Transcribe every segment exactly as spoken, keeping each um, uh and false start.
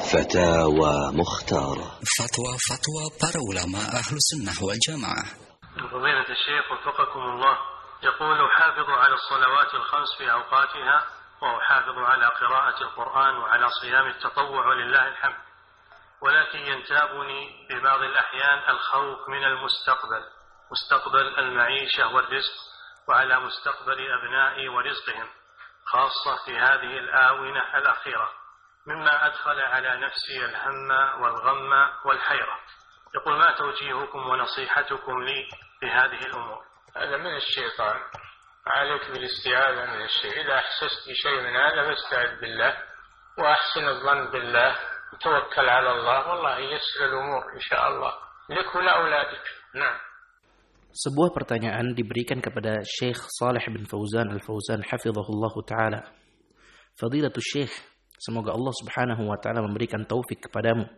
فتاوى مختارة. فتوى فتوى para ulama ahlu sunnah wal jamaah. فضيلة الشيخ وفقكم الله، يقول حافظوا على الصلوات الخمس في أوقاتها، وحافظوا على قراءة القرآن وعلى صيام التطوع ولله الحمد، ولكن ينتابني في بعض الأحيان الخوف من المستقبل، مستقبل المعيشة والرزق، وعلى مستقبل أبنائي ورزقهم، خاصة في هذه الآونة الأخيرة، مما أدخل على نفسي الهم والغم والحيرة. يقول ما توجيهكم ونصيحتكم لي في هذه الأمور؟ هذا من الشيطان، عليك بالاستعاذة من الشيء. إذا أحسست بشيء من هذا فاستعذ بالله وأحسن الظن بالله وتوكل على الله، والله يسر الأمور إن شاء الله لك ولأولادك. نعم. Sebuah pertanyaan diberikan kepada Syekh Saleh bin Fauzan Al-Fauzan hafizahullah ta'ala. Fadilatul Syekh, semoga Allah subhanahu wa ta'ala memberikan taufik kepadamu.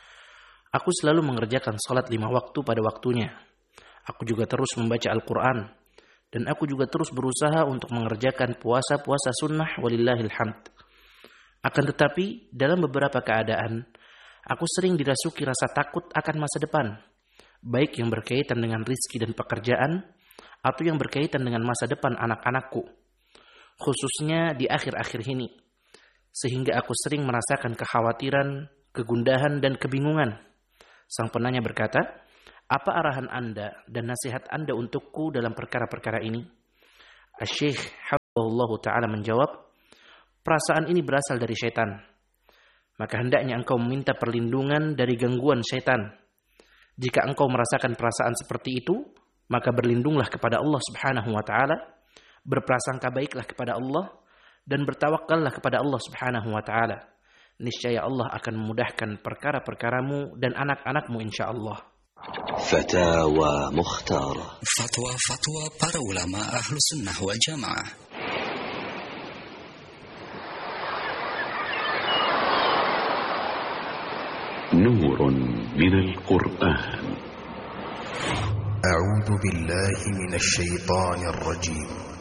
Aku selalu mengerjakan salat lima waktu pada waktunya. Aku juga terus membaca Al-Quran. Dan aku juga terus berusaha untuk mengerjakan puasa-puasa sunnah walillahil hamd. Akan tetapi, dalam beberapa keadaan, aku sering dirasuki rasa takut akan masa depan. Baik yang berkaitan dengan rizki dan pekerjaan, atau yang berkaitan dengan masa depan anak-anakku. Khususnya di akhir-akhir ini. Sehingga aku sering merasakan kekhawatiran, kegundahan, dan kebingungan. Sang penanya berkata, apa arahan Anda dan nasihat Anda untukku dalam perkara-perkara ini? Asy-Syaikh hafizahullah ta'ala menjawab, perasaan ini berasal dari syaitan. Maka hendaknya engkau meminta perlindungan dari gangguan syaitan. Jika engkau merasakan perasaan seperti itu, maka berlindunglah kepada Allah subhanahu wa ta'ala, berprasangka baiklah kepada Allah, dan bertawakkallah kepada Allah subhanahu wa ta'ala. Niscaya Allah akan memudahkan perkara-perkaramu dan anak-anakmu insyaallah. Fatawa Mukhtarah. Fatwa-fatwa para ulama ahlu sunnah wal jamaah. نور من القرآن. أعوذ بالله من الشيطان الرجيم.